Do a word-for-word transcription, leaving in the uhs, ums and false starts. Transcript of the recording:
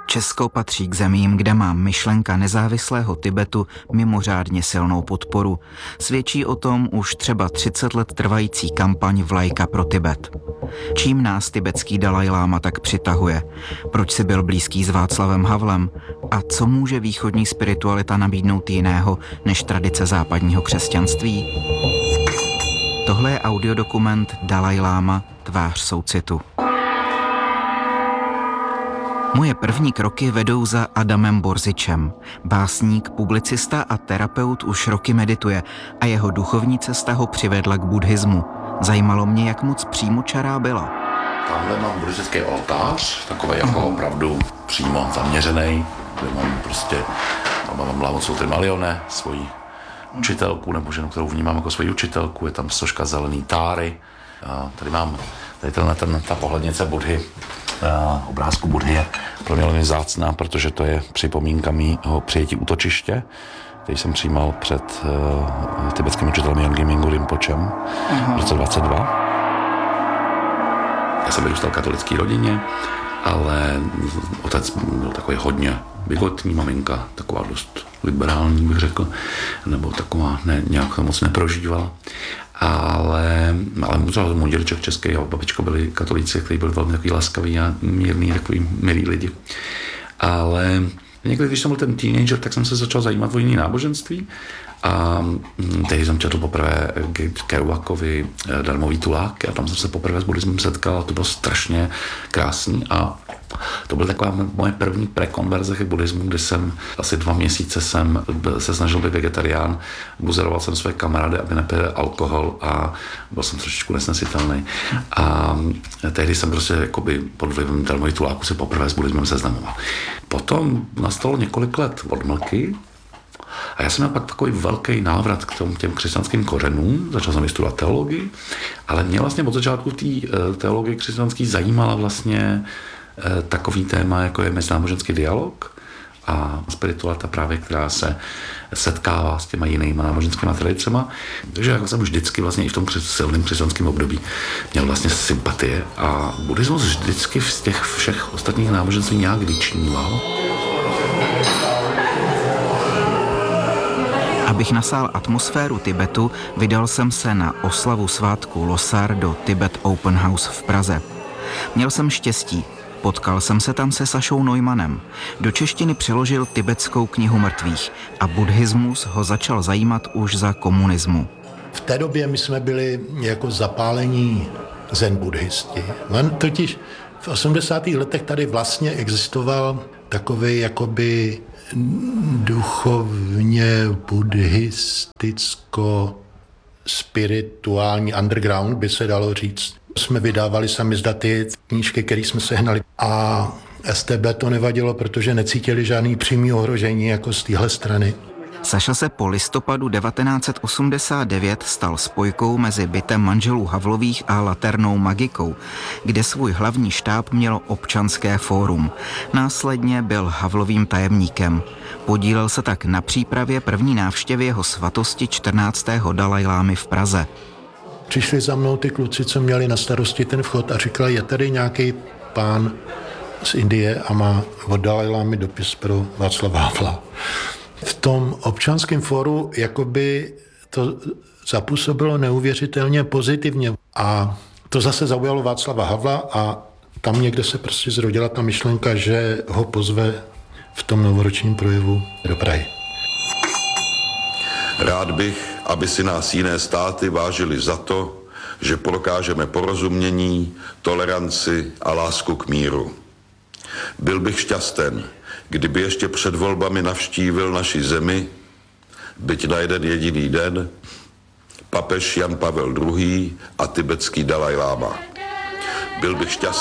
Česko patří k zemím, kde má myšlenka nezávislého Tibetu mimořádně silnou podporu. Svědčí o tom už třeba třicet let trvající kampaň Vlajka pro Tibet. Čím nás tibetský Dalajláma tak přitahuje? Proč si byl blízký s Václavem Havlem? A co může východní spiritualita nabídnout jiného než tradice západního křesťanství? Tohle je audiodokument Dalajláma, tvář soucitu. Moje první kroky vedou za Adamem Borzičem. Básník, publicista a terapeut už roky medituje a jeho duchovní cesta ho přivedla k buddhismu. Zajímalo mě, jak moc přímočará byla. Tamhle mám buddhistický oltář, takový jako opravdu přímo zaměřený, kde mám prostě, tam mám Lama Tsotremalione, svoji učitelku, nebo ženu, kterou vnímám jako svoji učitelku, je tam soška zelený Táry. A tady mám tady tenhle, ten, ta pohlednice Budhy, a obrázku Budhy je pro mě velmi vzácná, protože to je připomínka mýho přijetí útočiště, který jsem přijímal před uh, tibetským učitelem Yongey Mingyur Rinpočem v roce dvacet dva. Já jsem vyrůstal v katolické rodině, ale otec byl takový hodně bigotní, maminka taková dost liberální, bych řekl, nebo taková ne, nějak to moc neprožívala. Ale, ale můj dědeček český a babička byli katolíci, kteří byli velmi takový laskaví a mírný, takový milí lidi. Ale někdy, když jsem byl ten teenager, tak jsem se začal zajímat o jiné náboženství a tehdy jsem četl poprvé Kerouakovi Darmový tulák a tam jsem se poprvé s buddhismem setkal a to bylo strašně krásný a to byla taková moje první prekonverze k buddhismu, kdy jsem asi dva měsíce jsem se snažil být vegetarián, buzeroval jsem své kamarády, aby nepili alkohol a byl jsem trošičku nesnesitelný. A tehdy jsem prostě jakoby pod vlivem Darmový tuláku se poprvé s buddhismem seznamoval. Potom nastalo několik let odmlky a já jsem měl pak takový velký návrat k tomu, těm křesťanským kořenům, začal jsem studovat teologii, ale mě vlastně od začátku té teologie křesťanské zajímala vlastně takový téma, jako je mezináboženský dialog a spiritualita právě, která se setkává s těma jinýma náboženskými tradicema. Takže já jsem už vždycky vlastně i v tom silném křesťanském období měl vlastně sympatie a buddhismus vždycky z těch všech ostatních náboženství nějak vyčníval. Abych nasál atmosféru Tibetu, vydal jsem se na oslavu svátku Losar do Tibet Open House v Praze. Měl jsem štěstí. Potkal jsem se tam se Sašou Neumannem. Do češtiny přeložil tibetskou knihu mrtvých a buddhismus ho začal zajímat už za komunismu. V té době my jsme byli jako zapálení zen buddhisti. On totiž v osmdesátých letech tady vlastně existoval takový jakoby duchovně buddhisticko spirituální underground, by se dalo říct. Jsme vydávali sami zdaty knížky, které jsme sehnali. A S T B to nevadilo, protože necítili žádný přímý ohrožení jako z téhle strany. Saša se po listopadu devatenáct set osmdesát devět stal spojkou mezi bytem manželů Havlových a Laternou Magikou, kde svůj hlavní štáb mělo Občanské fórum. Následně byl Havlovým tajemníkem. Podílel se tak na přípravě první návštěvy jeho svatosti čtrnáctého Dalajlámy v Praze. Přišli za mnou ty kluci, co měli na starosti ten vchod a říkali, je tady nějaký pán z Indie a má od Dalajlámy dopis pro Václava Havla. V tom Občanském fóru jakoby to zapůsobilo neuvěřitelně pozitivně a to zase zaujalo Václava Havla a tam někde se prostě zrodila ta myšlenka, že ho pozve v tom novoročním projevu do Prahy. Rád bych, aby si nás jiné státy vážili za to, že prokážeme porozumění, toleranci a lásku k míru. Byl bych šťasten, kdyby ještě před volbami navštívil naši zemi, byť na jeden jediný den, papež Jan Pavel druhý. A tibetský Dalajláma. Byl bych šťastný,